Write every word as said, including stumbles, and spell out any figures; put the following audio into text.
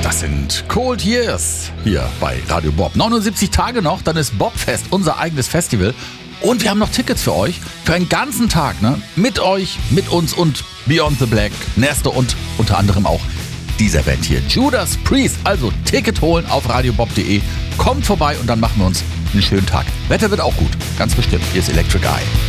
Das sind Cold Years hier bei Radio Bob. neunundsiebzig Tage noch, dann ist Bobfest, unser eigenes Festival. Und wir haben noch Tickets für euch, für einen ganzen Tag, ne? Mit euch, mit uns und Beyond the Black, Nesto und unter anderem auch dieser Band hier, Judas Priest. Also Ticket holen auf radiobob punkt de, kommt vorbei und dann machen wir uns einen schönen Tag. Wetter wird auch gut, ganz bestimmt. Hier ist Electric Eye.